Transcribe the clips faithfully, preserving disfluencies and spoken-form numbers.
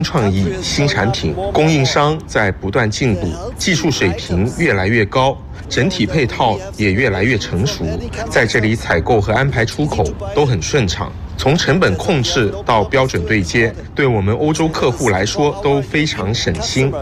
创意新产品，供应商在不断进步，技术水平越来越高，整体配套也越来越成熟，在这里采购和安排出口都很顺畅。从成本控制到标准对接，对我们欧洲客户来说都非常省心。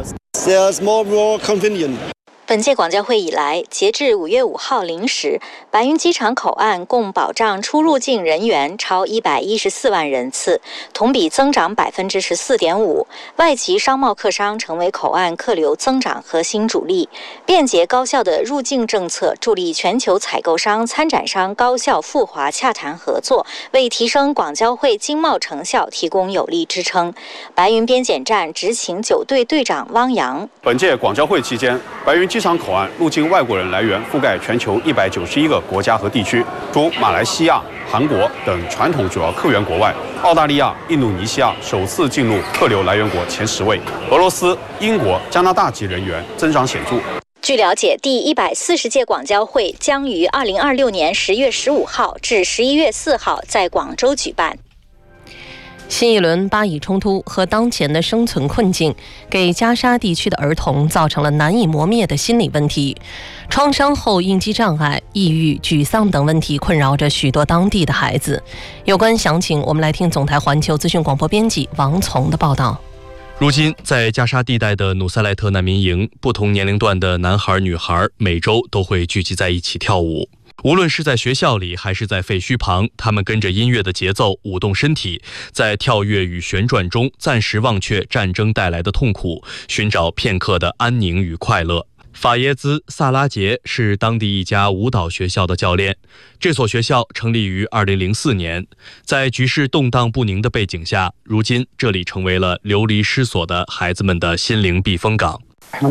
本届广交会以来，截至五月五号零时，白云机场口岸共保障出入境人员超一百一十四万人次，同比增长百分之十四点五。外籍商贸客商成为口岸客流增长核心主力。便捷高效的入境政策助力全球采购商、参展商高效赴华洽谈合作，为提升广交会经贸成效提供有力支撑。白云边检站执勤九队队长汪洋： 本届广交会期间，白云机场口岸入境外国人来源覆盖全球一百九十一个国家和地区，除马来西亚、韩国等传统主要客源国外，澳大利亚、印度尼西亚首次进入客流来源国前十位，俄罗斯、英国、加拿大籍人员增长显著。 据了解，第一百四十届广交会将于二零二六年十月十五号至十一月四号在广州举办。 新一轮巴以冲突和当前的生存困境，给加沙地区的儿童造成了难以磨灭的心理问题。创伤后应激障碍、抑郁、沮丧等问题困扰着许多当地的孩子。有关详情，我们来听总台环球资讯广播编辑王从的报道。 如今，在加沙地带的努塞莱特难民营，不同年龄段的男孩、女孩每周都会聚集在一起跳舞。无论是在学校里还是在废墟旁，他们跟着音乐的节奏舞动身体，在跳跃与旋转中暂时忘却战争带来的痛苦，寻找片刻的安宁与快乐。法耶兹·萨拉杰是当地一家舞蹈学校的教练。这所学校成立于二零零四年，在局势动荡不宁的背景下，如今这里成为了流离失所的孩子们的心灵避风港。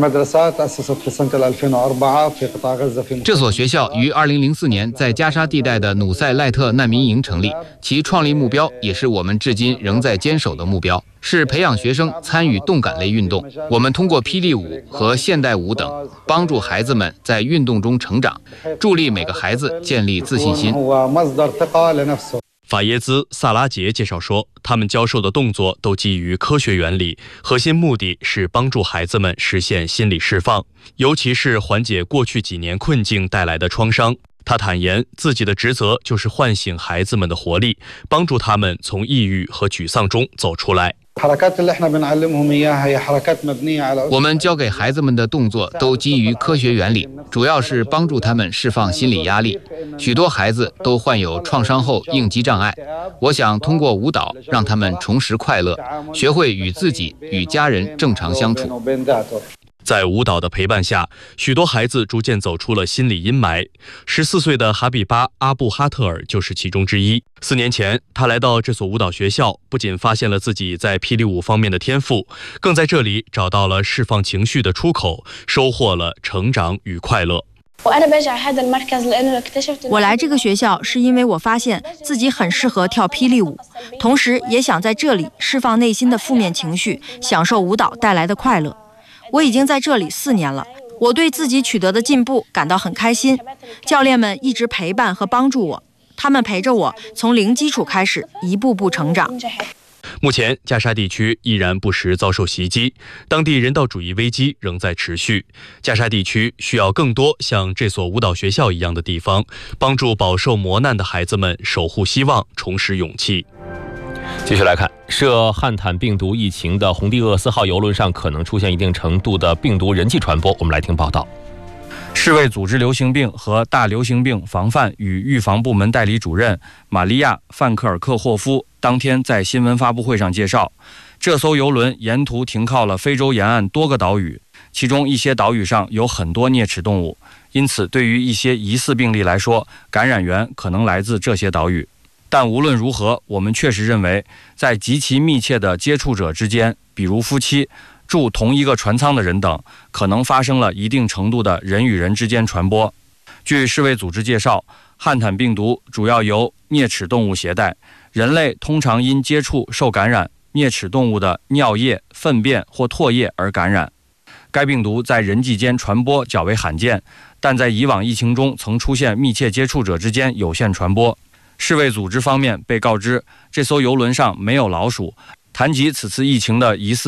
这所学校于二零零四年在加沙地带的努塞赖特难民营成立，其创立目标也是我们至今仍在坚守的目标，是培养学生参与动感类运动。我们通过霹雳舞和现代舞等，帮助孩子们在运动中成长，助力每个孩子建立自信心。 法耶兹·萨拉杰介绍说，他们教授的动作都基于科学原理，核心目的是帮助孩子们实现心理释放，尤其是缓解过去几年困境带来的创伤。他坦言，自己的职责就是唤醒孩子们的活力，帮助他们从抑郁和沮丧中走出来。 我们教给孩子们的动作都基于科学原理，主要是帮助他们释放心理压力。许多孩子都患有创伤后应激障碍，我想通过舞蹈让他们重拾快乐，学会与自己与家人正常相处。 在舞蹈的陪伴下，许多孩子逐渐走出了心理阴霾。十四岁的哈比巴·阿布哈特尔就是其中之一。四年前，他来到这所舞蹈学校，不仅发现了自己在霹雳舞方面的天赋，更在这里找到了释放情绪的出口，收获了成长与快乐。 我来这个学校是因为我发现自己很适合跳霹雳舞，同时也想在这里释放内心的负面情绪，享受舞蹈带来的快乐。我已经在这里四年了，我对自己取得的进步感到很开心。教练们一直陪伴和帮助我，他们陪着我从零基础开始，一步步成长。 目前，加沙地区依然不时遭受袭击，当地人道主义危机仍在持续。加沙地区需要更多像这所舞蹈学校一样的地方，帮助饱受磨难的孩子们守护希望，重拾勇气。 继续来看，涉汉坦病毒疫情的红地厄斯号邮轮上可能出现一定程度的病毒人际传播。我们来听报道。 世卫组织流行病和大流行病防范与预防部门代理主任玛利亚·范克尔克霍夫当天在新闻发布会上介绍，这艘邮轮沿途停靠了非洲沿岸多个岛屿，其中一些岛屿上有很多啮齿动物，因此对于一些疑似病例来说，感染源可能来自这些岛屿。但无论如何，我们确实认为，在极其密切的接触者之间，比如夫妻、住同一个船舱的人等，可能发生了一定程度的人与人之间传播。据世卫组织介绍，汉坦病毒主要由啮齿动物携带，人类通常因接触受感染啮齿动物的尿液、粪便或唾液而感染。该病毒在人际间传播较为罕见，但在以往疫情中曾出现密切接触者之间有限传播。世卫组织方面被告知，这艘邮轮上没有老鼠， 谈及此次疫情的疑似